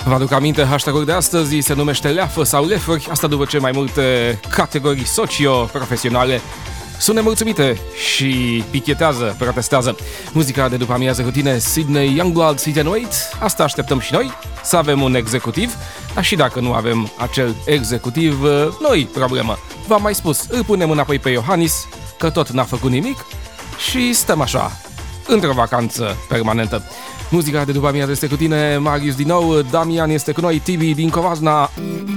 Vă aduc aminte, hashtag-ul de astăzi se numește leafă sau lefuri, asta după ce mai multe categorii socio-profesionale sunt nemulțumite și pichetează, protestează. Muzica de după amiază cu tine, Sydney Youngblood, Sit and Wait, asta așteptăm și noi, să avem un executiv, dar și dacă nu avem acel executiv, nu-i problemă. V-am mai spus, îl punem înapoi pe Iohannis, că tot n-a făcut nimic și stăm așa, într-o vacanță permanentă. Muzica de după amiază este cu tine, Marius din nou, Damian este cu noi, Tibi din Covasna.